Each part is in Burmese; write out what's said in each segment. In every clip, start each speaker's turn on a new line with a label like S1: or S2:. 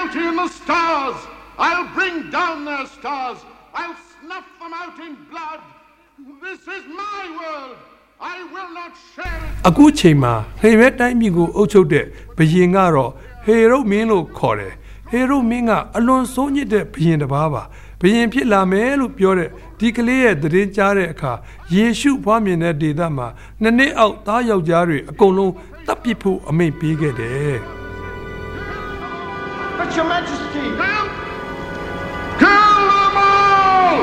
S1: royalty in the stars. I'll bring down their stars. I'll snuff them out in blood. This is my world. I will not share it.
S2: အခုချိန်မှာဟေရဲတိုင်းပြည်ကိုအုပ်ချုပ်တဲ့ဘုရင်ကတော့ဟေရုမင်းလို့ခေါ်တယ်ဟေရုမင်းကအလွန်ဆိုးညစ်တဲ့ဘုရင်တစ်ပါးပါဘုရင်ဖြစ်လာမယ်လို့ပြောတဲ့ဒီကလေးရဲ့သတင်းကြားတဲ့အခါယေရှုဖွားမြင်တဲ့ဒေသမှာနှစ်နှစ်အောက်သားယောက်ျားတွေအကုန်လုံးတပ်ပစ်ဖို့အမိန့်ပေးခဲ့တယ်
S1: But your majesty, kill them all!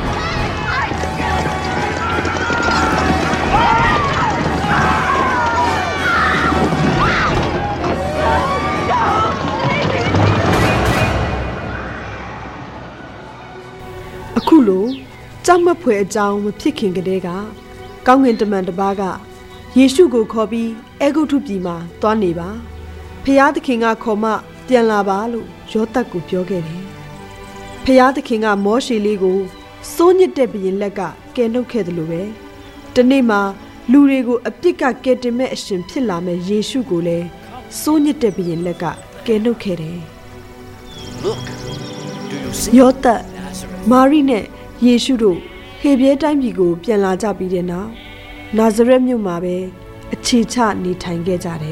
S3: အခုလိုကြောက်မက်ဖွယ်အကြောင်းမဖြစ်ခင်ကတည်းကကောင်းကင်တမန်တစ်ပါးကယေရှုကိုခေါ်ပြီးအေဂုတ္တုပြည်မှာသွားနေပါဖျားသခင်ကခေါ်မှပြန်လာပါလို့ယောသတ်ကိုပြောခဲ့တယ်ဖျားသခင်ကမောရှေလေးကိုစိုးညစ်တဲ့ဘုရင်လက်ကကယ်နှုတ်ခဲ့တယ်လို့ပဲဒီနေ့မှာလူတွေကိုအပြစ်ကကယ်တင်မဲ့အရှင်ဖြစ်လာမဲ့ယေရှုကိုလည်းစိုးညစ်တဲ့ဘုရင်လက်ကကယ်နှုတ်ခဲ့တယ်
S4: Look, do you see?
S3: ယောသတ်မာရိနဲ့ယေရှုတို့ဟေဘရဲတိုင်းပြည်ကိုပြန်လာကြပြီးတဲ့နောက်နာဇရက်မြို့မှာပဲအခြေချနေထိုင်ခဲ့ကြတယ်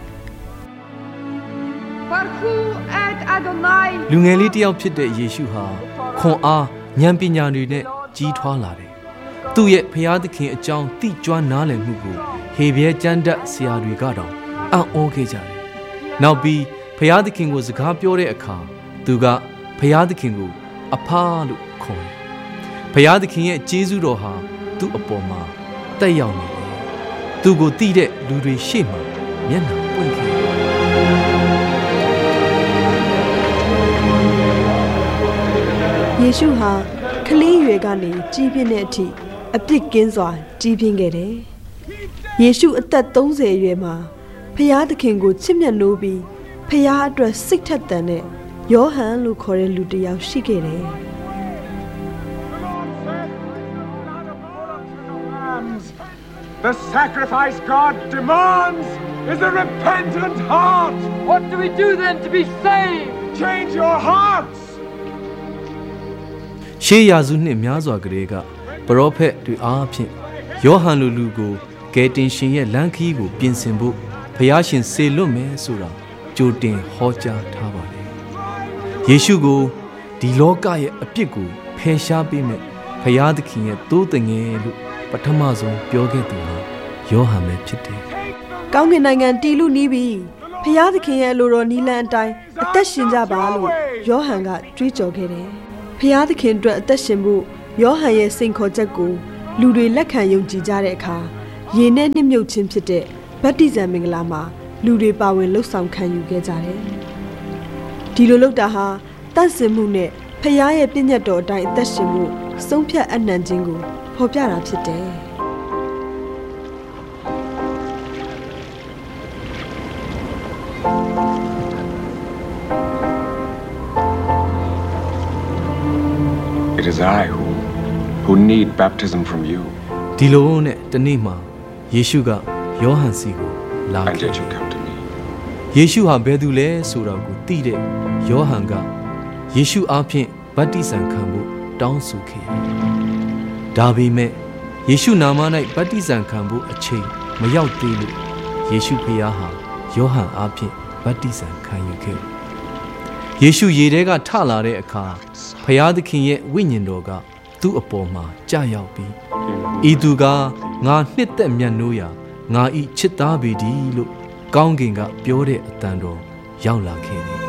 S5: လူငယ်လေးတယောက်ဖြစ်တဲ့ယေရှုဟာခွန်အားဉာဏ်ပညာတွေနဲ့ကြီးထွားလာတယ်။သူ့ရဲ့ဖျားသခင်အကြောင်းသိကျွမ်းနားလည်မှုကိုဟေဘရဲကျမ်းတတ်ဆရာတွေကတော့အံ့ဩခဲ့ကြတယ်။နောက်ပြီးဖျားသခင်ကိုစကားပြောတဲ့အခါသူကဖျားသခင်ကိုအဖားလို့ခေါ်တယ်။ဖျားသခင်ရဲ့ကျေးဇူးတော်ဟာသူ့အပေါ်မှာတက်ရောက်နေတယ်။သူကိုသိတဲ့လူတွေရှေ့မှာမျက်နှာပွင့်ခဲ့တယ်။
S3: ယေရှုဟာကလေးရွယ်ကနေကြီးပြင်းတဲ့အထိအပြစ်ကင်းစွာကြီးပြင်းခဲ့တယ်။ယေရှုအသက်30အရွယ်မှာဖျားသခင်ကိုချစ်မြတ်နိုးပြီးဖျားအတွက်စိတ်ထက်သန်တဲ့ယောဟန်လို့ခေါ်တဲ့လူတစ်ယောက်ရှိခဲ့တယ်။
S1: The sacrifice God demands is a repentant heart.
S6: What do we do then to be saved?
S1: Change your hearts.
S5: ရှေးရာစုနှစ်များစွာကလေးကပရောဖက်တွေအားဖြင့်ယောဟန်လူကိုကယ်တင်ရှင်ရဲ့လမ်းခရီးကိုပြင်ဆင်ဖို့ဖျားရှင်စေလွတ်မယ်ဆိုတာကြိုတင်ဟောကြားထားပါတယ်။ယေရှုကိုဒီလောကရဲ့အပြစ်ကိုဖယ်ရှားပေးမယ်ဖျားသခင်ရဲ့သိုးတငယ်လို့ပထမဆုံးပြောခဲ့သူဟာယောဟန်ပဲဖြစ်တယ်
S3: ။ကောင်းကင်နိုင်ငံတည်လူနီးပြီးဖျားသခင်ရဲ့အလိုတော်နီးလန်းအတိုင်းအသက်ရှင်ကြပါလို့ယောဟန်ကကြွေးကြော်ခဲ့တယ်။ဖျားသခင်အတွက်အသက်ရှင်ဖို့ယောဟန်ရဲ့စိန်ခေါ်ချက်ကိုလူတွေလက်ခံယုံကြည်ကြတဲ့အခါရေနဲ့နှစ်မြုပ်ခြင်းဖြစ်တဲ့ဗတ္တိဇံမင်္ဂလာမှာလူတွေပါဝင်လှုပ်ဆောင်ခံယူခဲ့ကြတယ်။ဒီလိုလုပ်တာဟာတန့်စင်မှုနဲ့ဖျားရဲ့ပြည့်ညတ်တော်အတိုင်းအသက်ရှင်မှုဆုံးဖြတ်အနံ့ခြင်းကိုဖော်ပြတာဖြစ်တယ်။
S7: It is I who need baptism from you.
S5: ဒီလိုနဲ့တနေ့မှာယေရှုကယောဟန်စီကိုလာခဲ့
S7: And yet you come to me.
S5: ယေရှုဟာဘယ်သူလဲဆိုတာကိုသိတဲ့ယောဟန်ကယေရှုအားဖြင့်ဗတ္တိဇံခံဖို့တောင်းဆိုခဲ့တယ်။ဒါပေမဲ့ယေရှုနာမ၌ဗတ္တိဇံခံဖို့အချိန်မရောက်သေးလို့ယေရှုဖခင်ဟာယောဟန်အားဖြင့်ဗတ္တိဇံခံယူခဲ့တယ်။ယေရှုရေထဲကထလာတဲ့အခါဖခင်သခင်ရဲ့ဝိညာဉ်တော်ကသူ့အပေါ်မှာကြာရောက်ပြီးဤသူကငါနှစ်သက်မြတ်နိုးရာငါဤချစ်သားပေတည်းလို့ကောင်းကင်ကပြောတဲ့အတန်တော်ရောက်လာခဲ့တယ်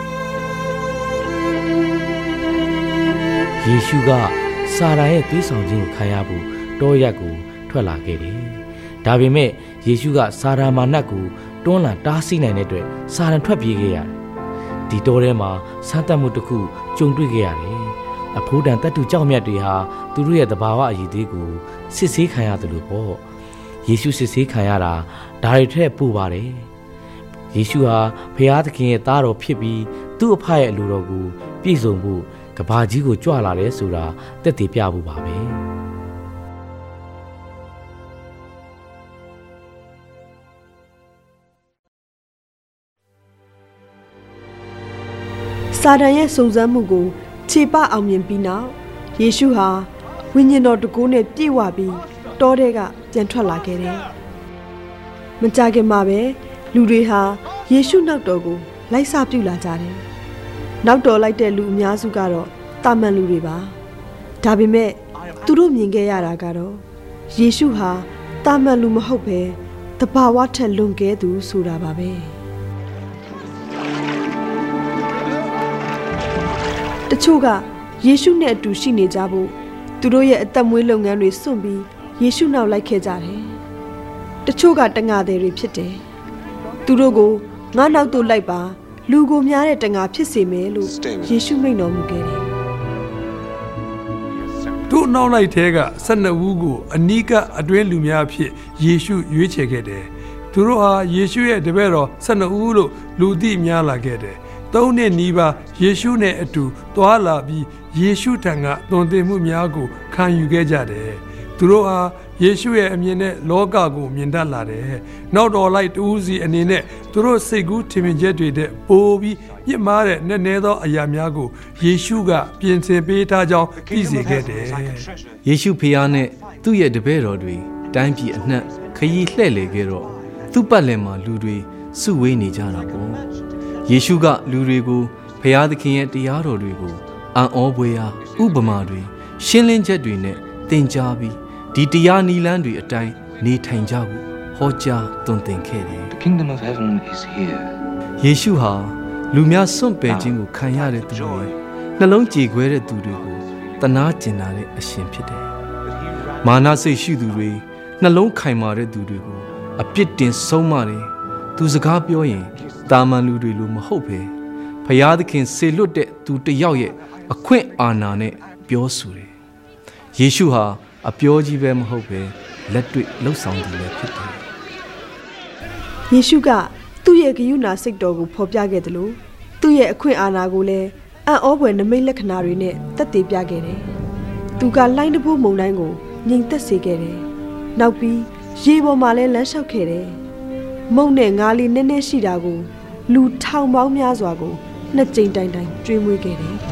S8: ယေရှုကစာရာရဲ့သွေးဆောင်ခြင်းကိုခံရဖို့တောရက်ကိုထွက်လာခဲ့တယ်။ဒါပေမဲ့ယေရှုကစာရာမာနတ်ကိုတွန်းလှန်တားဆီးနိုင်တဲ့အတွက်စာရန်ထွက်ပြေးခဲ့ရတယ်။ဒီတောထဲမှာဆန်းသက်မှုတစ်ခုကြုံတွေ့ခဲ့ရတယ်။အဖိုးတန်တတ်တူကြောက်မြတ်တွေဟာသူတို့ရဲ့သဘာဝအရည်သေးကိုစစ်ဆေးခံရတယ်လို့ပေါ့။ယေရှုစစ်ဆေးခံရတာဒါတွေထက်ပိုပါတယ်။ယေရှုဟာဖခင်သခင်ရဲ့သားတော်ဖြစ်ပြီးသူ့အဖရဲ့အလိုတော်ကိုပြည့်စုံဖို့ကဘာကြီးကိုကြွလာတယ်ဆိုတာတက်တည်ပြဖို့ပါပဲ
S3: စာတန်ရဲ့စုံစမ်းမှုကိုခြေပအောင်မြင်ပြီးနောက်ယေရှုဟာဝိညာဉ်တော်တကူနဲ့ပြည့်ဝပြီးတောထဲကပြန်ထွက်လာခဲ့တယ်။မကြခင်မှာပဲလူတွေဟာယေရှုနောက်တော်ကိုလိုက်စပြုလာကြတယ်။နောက်တော်လိုက်တဲ့လူအများစုကတော့တာမန်လူတွေပါ။ဒါပေမဲ့သူတို့မြင်ခဲ့ရတာကတော့ယေရှုဟာတာမန်လူမဟုတ်ပဲတဘာဝထက်လွန်ကဲသူဆိုတာပါပဲ။တချို့ကယေရှုနဲ့အတူရှိနေကြဖို့သူတို့ရဲ့အသက်မွေးလုပ်ငန်းတွေစွန့်ပြီးယေရှုနောက်လိုက်ခဲ့ကြတယ်။တချို့ကတငါသည်တွေဖြစ်တယ်။သူတို့ကိုငါနောက်သို့လိုက်ပါလူကိုများတဲ့တငါဖြစ်စေမယ်လို့ယေရှုမိန့်တော်မူခဲ့တယ်။
S2: တို့နောက်လိုက်ထဲက12ဦးကိုအနီးကအတွင်းလူများဖြစ်ယေရှုရွေးချယ်ခဲ့တယ်။သူတို့ဟာယေရှုရဲ့တပည့်တော်12ဦးလို့လူသိများလာခဲ့တယ်။3နှစ်နီးပါးယေရှုနဲ့အတူသွားလာပြီးယေရှုထံကသွန်သင်မှုများကိုခံယူခဲ့ကြတယ်။သူတို့ဟာယေရှုရဲ့အမြင်နဲ့လောကကိုမြင်တတ်လာတယ်။နောက်တော်လိုက်တူးစီအနေနဲ့သူတို့စိတ်ကူးထင်မြင်ချက်တွေတဲ့ပိုးပြီးမြင့်မားတဲ့နည်းနည်းသောအရာများကိုယေရှုကပြင်ဆင်ပေးထားကြောင်းသိစေခဲ့တယ်
S5: ။ယေရှုဖခင်နဲ့သူ့ရဲ့တပည့်တော်တွေတိုင်းပြည်အနှံ့ခရီးလှည့်လည်ခဲ့တော့သူ့ပတ်လည်မှာလူတွေစုဝေးနေကြတာပေါ့။ယေရှုကလူတွေကိုဖခင်သခင်ရဲ့တရားတော်တွေကိုအံ့ဩဖွယ်ရာဥပမာတွေရှင်းလင်းချက်တွေနဲ့သင်ကြားပြီးဒီတရားနီလန်းတွေအတိုင်းနေထိုင်ကြဖို့ဟောကြားသွန်သင်ခဲ့တယ်။
S4: The kingdom of heaven is here.
S5: ယေရှုဟာလူများစွန့်ပယ်ခြင်းကိုခံရတဲ့သူတွေနှလုံးကြေခွဲတဲ့သူတွေကိုတနာကျင်နာတဲ့အရှင်ဖြစ်တယ်။မာနစိတ်ရှိသူတွေနှလုံးခိုင်မာတဲ့သူတွေကိုအပြစ်တင်ဆုံးမတယ်။သူစကားပြောရင်တာမန်လူတွေလိုမဟုတ်ပဲဖျားသခင်စေလွတ်တဲ့သူတစ်ယောက်ရဲ့အခွင့်အာဏာနဲ့ပြောဆိုတယ်။ယေရှုဟာအပြောကြီးပဲမဟုတ်ပဲလက်တွေ့လှုပ်ဆောင်သူလည်းဖြစ်တယ်
S3: ။ယေရှုကသူ့ရဲ့ဂရုဏာစိတ်တော်ကိုဖော်ပြခဲ့တယ်လို့သူ့ရဲ့အခွင့်အာဏာကိုလည်းအံ့ဩဖွယ်နမိတ်လက္ခဏာတွေနဲ့သက်သေပြခဲ့တယ်။သူကလှိုင်းတဘိုးမုန်တိုင်းကိုငြိမ်သက်စေခဲ့တယ်။နောက်ပြီးရေပေါ်မှာလည်းလမ်းလျှောက်ခဲ့တယ်။မုန့်နဲ့ငါးလေးနည်းနည်းရှိတာကိုလူထောင်ပေါင်းများစွာကိုနှစ်ကြိမ်တိုင်တိုင်ကျွေးမွေးခဲ့တယ်။